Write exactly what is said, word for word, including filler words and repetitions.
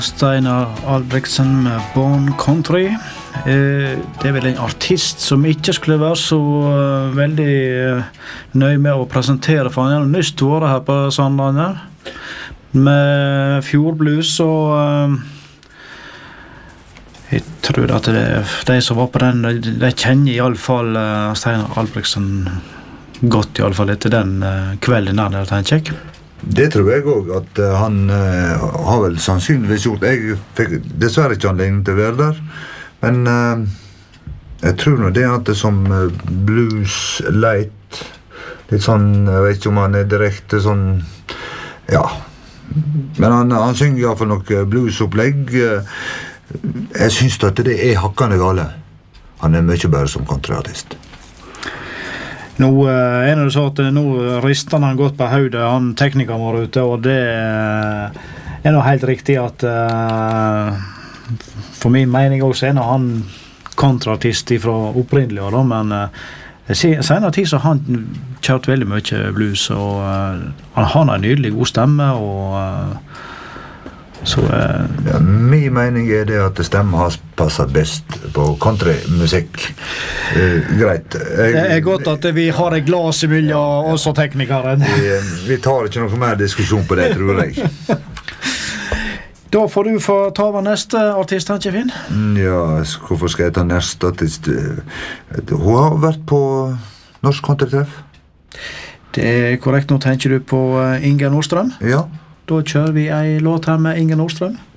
Steinar Albrektsen med Born Country. Eh, det er vel en artist som ikke skulle være så uh, veldig uh, nøy med å presentere, for han er nyst vært her på Sandlandet med fjordblues, og uh, jeg tror at det, de som var på den, de, de kjenner i alle fall uh, Steinar Albrektsen godt, i alle fall etter den uh, kvelden der, tenker jeg. Det tror jeg også, at uh, han uh, har vel sannsynligvis gjort. Jeg fikk dessverre ikke anledning til å være der, men uh, jeg tror nå det at det som uh, blues light, litt sånn, jeg vet ikke om han er direkte sånn, ja, men han, han synger i hvert fall noe bluesopplegg. Uh, jeg synes at det er hakkende gale. Han er mye bedre som countryartist. Nå uh, er det så at nå rister han godt på hodet, han teknikeren var ute, og det uh, er nå helt riktig at uh, for min mening også er nå han kontraartist fra opprinnelig, da, men uh, senere tid så har han kjørt veldig mye blues, og uh, han har en nydelig god stemme, og uh, så uh, ja, min mening er det at stemmen har passet best på countrymusikk. Uh, greit. Jeg, det er godt at vi har et glas i mellom oss og teknikeren. Vi, vi tar ikke noe mer diskusjon på det, tror jeg. Da får du få ta over neste artist, han ikke Finn? Ja, hvorfor skal jeg ta neste artist? Hun har vært på Norsk Countrytreff. Det er korrekt, nå tenker du på Inge Nordstrøm? Ja. Da kjører vi en låt her med Inge Nordstrøm.